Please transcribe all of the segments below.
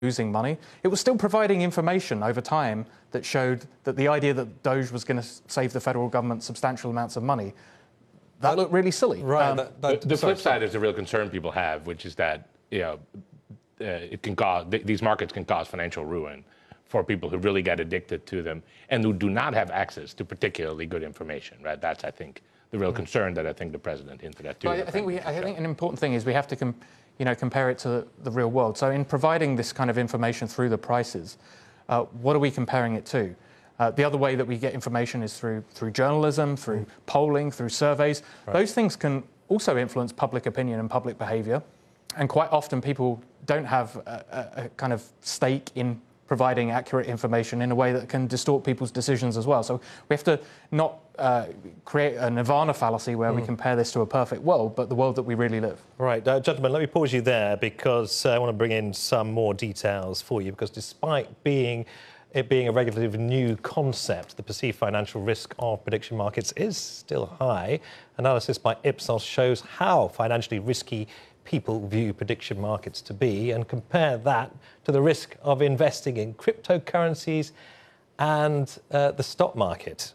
losing money. It was still providing information over time that showed that the idea that Doge was going to save the federal government substantial amounts of money, that looked really silly. Right. The flip side is the real concern people have, which is that it can cause these markets can cause financial ruin for people who really get addicted to them and who do not have access to particularly good information. Right. That's, I think, the real concern that I think the president hinted at too. Well, I think an important thing is we have to compare it to the real world. So in providing this kind of information through the prices, what are we comparing it to? The other way that we get information is through journalism, through polling, through surveys. Right. Those things can also influence public opinion and public behaviour. And quite often people don't have a kind of stake in providing accurate information in a way that can distort people's decisions as well. So we have to not create a nirvana fallacy where we compare this to a perfect world, but the world that we really live. Right, gentlemen, let me pause you there because I want to bring in some more details for you, because despite it being a relatively new concept, the perceived financial risk of prediction markets is still high. Analysis by Ipsos shows how financially risky people view prediction markets to be, and compare that to the risk of investing in cryptocurrencies and the stock market.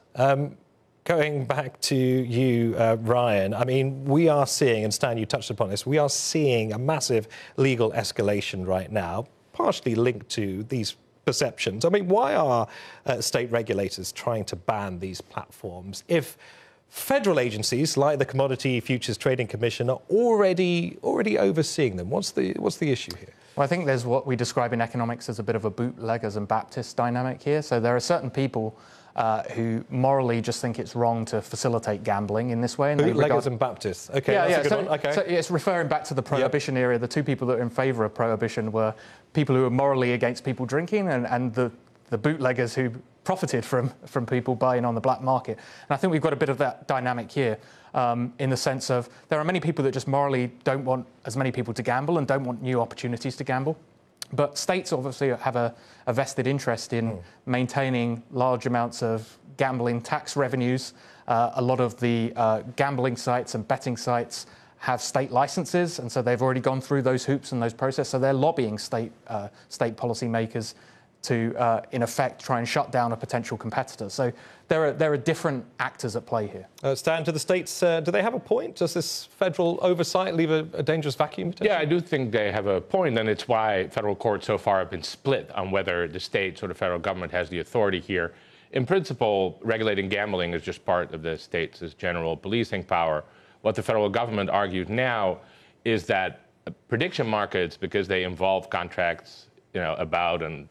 Going back to you, Ryan, I mean, we are seeing, and Stan, you touched upon this, we are seeing a massive legal escalation right now, partially linked to these perceptions. I mean, why are state regulators trying to ban these platforms if federal agencies like the Commodity Futures Trading Commission are already overseeing them? What's the issue here? Well, I think there's what we describe in economics as a bit of a bootleggers and Baptists dynamic here. So there are certain people who morally just think it's wrong to facilitate gambling in this way. And bootleggers and Baptists. Okay, that's a good one. Okay. So it's referring back to the Prohibition era. The two people that are in favour of Prohibition were people who were morally against people drinking, and the bootleggers who profited from people buying on the black market. And I think we've got a bit of that dynamic here in the sense of there are many people that just morally don't want as many people to gamble and don't want new opportunities to gamble. But states obviously have a vested interest in maintaining large amounts of gambling tax revenues. A lot of the gambling sites and betting sites have state licenses, and so they've already gone through those hoops and those processes. So they're lobbying state policymakers to, in effect, try and shut down a potential competitor. So there are different actors at play here. Stan, do the states, do they have a point? Does this federal oversight leave a dangerous vacuum? Yeah, I do think they have a point, and it's why federal courts so far have been split on whether the states or the federal government has the authority here. In principle, regulating gambling is just part of the states' general policing power. What the federal government argues now is that prediction markets, because they involve contracts about an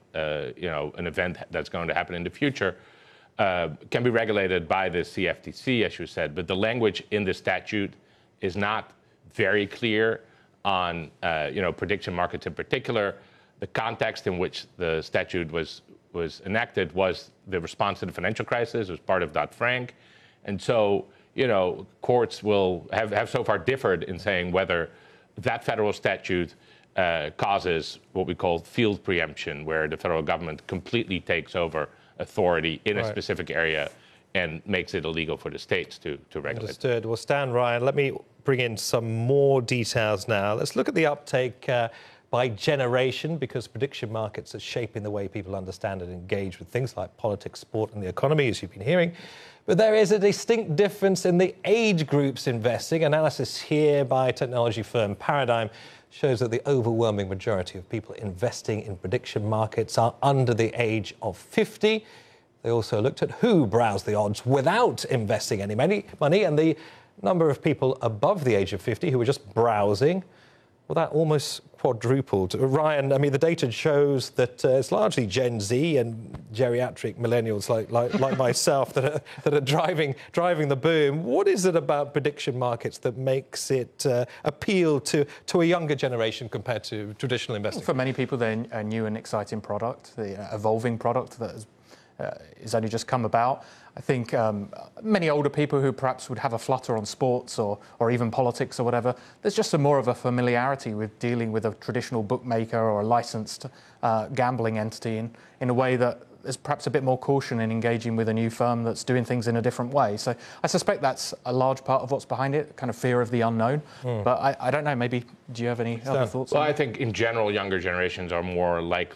event that's going to happen in the future, can be regulated by the CFTC, as you said. But the language in the statute is not very clear on, prediction markets in particular. The context in which the statute was enacted was the response to the financial crisis. It was part of Dodd-Frank. And so, courts will have so far differed in saying whether that federal statute causes what we call field preemption, where the federal government completely takes over authority in a specific area and makes it illegal for the states to regulate. Understood. Well, Stan, Ryan, let me bring in some more details now. Let's look at the uptake by generation, because prediction markets are shaping the way people understand and engage with things like politics, sport and the economy, as you've been hearing. But there is a distinct difference in the age groups investing. Analysis here by technology firm Paradigm shows that the overwhelming majority of people investing in prediction markets are under the age of 50. They also looked at who browsed the odds without investing any money, and the number of people above the age of 50 who were just browsing, well, that almost quadrupled. Ryan, I mean, the data shows that it's largely Gen Z and geriatric millennials like myself that are driving the boom. What is it about prediction markets that makes it appeal to a younger generation compared to traditional investing? For many people, they're a new and exciting product, the evolving product that has only just come about. I think many older people who perhaps would have a flutter on sports or even politics or whatever, there's just more of a familiarity with dealing with a traditional bookmaker or a licensed gambling entity in a way that there's perhaps a bit more caution in engaging with a new firm that's doing things in a different way. So I suspect that's a large part of what's behind it, kind of fear of the unknown. But I don't know, maybe, do you have any other thoughts? Well, I think in general, younger generations are more likely